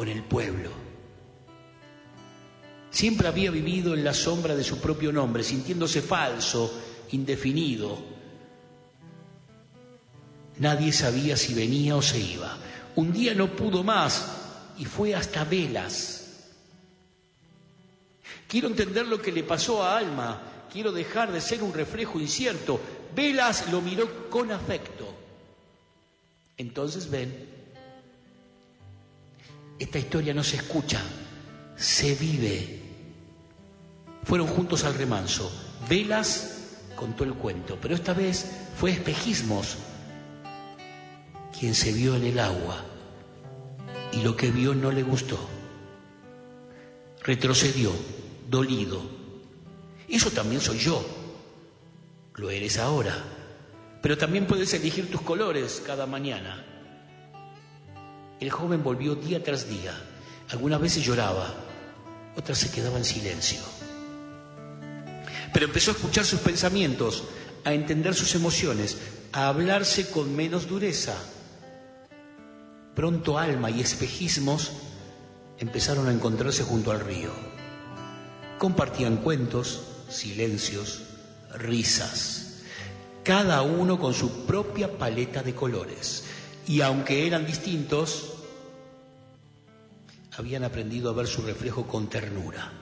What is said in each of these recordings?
con el pueblo. Siempre había vivido en la sombra de su propio nombre, sintiéndose falso, indefinido. Nadie sabía si venía o se iba. Un día no pudo más y fue hasta Velas. Quiero entender lo que le pasó a Alma. Quiero dejar de ser un reflejo incierto. Velas lo miró con afecto. Entonces ven, esta historia no se escucha, se vive. Fueron juntos al remanso. Velas contó el cuento, pero esta vez fue Espejismos quien se vio en el agua y lo que vio no le gustó. Retrocedió, dolido. Eso también soy yo. Lo eres ahora. Pero también puedes elegir tus colores cada mañana. El joven volvió día tras día. Algunas veces lloraba, otras se quedaba en silencio. Pero empezó a escuchar sus pensamientos, a entender sus emociones, a hablarse con menos dureza. Pronto Alma y Espejismos empezaron a encontrarse junto al río. Compartían cuentos, silencios, risas, cada uno con su propia paleta de colores. Y aunque eran distintos, habían aprendido a ver su reflejo con ternura.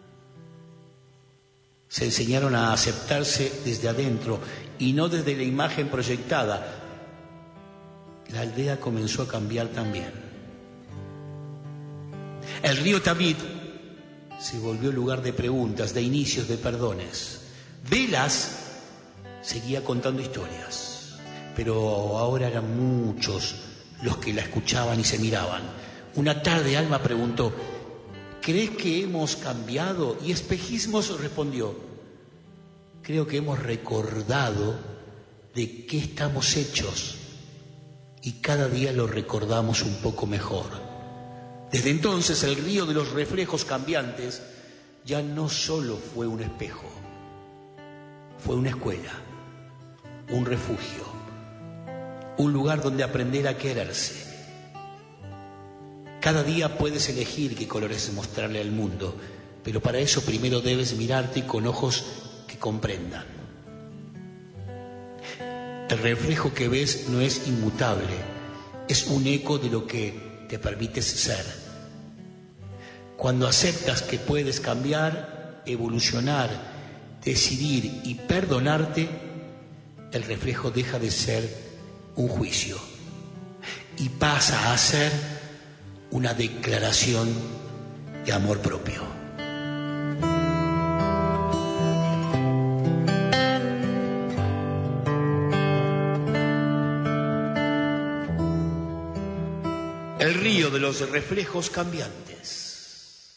Se enseñaron a aceptarse desde adentro y no desde la imagen proyectada. La aldea comenzó a cambiar también. El río Tamid se volvió lugar de preguntas, de inicios, de perdones. Velas seguía contando historias, pero ahora eran muchos los que la escuchaban y se miraban. Una tarde Alma preguntó: ¿crees que hemos cambiado? Y Espejismos respondió: creo que hemos recordado de qué estamos hechos y cada día lo recordamos un poco mejor. Desde entonces el río de los reflejos cambiantes ya no solo fue un espejo, fue una escuela, un refugio, un lugar donde aprender a quererse. Cada día puedes elegir qué colores mostrarle al mundo, pero para eso primero debes mirarte con ojos que comprendan. El reflejo que ves no es inmutable, es un eco de lo que te permites ser. Cuando aceptas que puedes cambiar, evolucionar, decidir y perdonarte, el reflejo deja de ser un juicio y pasa a ser una declaración de amor propio. El río de los reflejos cambiantes.